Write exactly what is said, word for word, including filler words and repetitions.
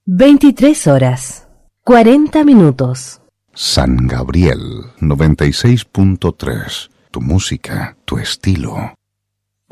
veintitrés horas, cuarenta minutos. San Gabriel noventa y seis punto tres. Tu música, tu estilo.